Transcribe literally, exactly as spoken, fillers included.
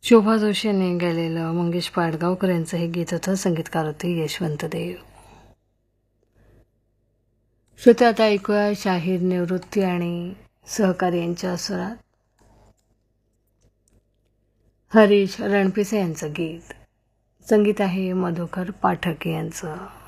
शोभा जोशी यांनी गायलेलं मंगेश पाडगावकर यांचं हे गीत होतं. संगीतकार होते यशवंत देव. श्रोते, आता ऐकूया शाहीर निवृत्ती आणि सहकारी यांच्या स्वरात हरीश रणपिसे यांचं गीत. संगीत आहे मधुकर पाठक यांचं.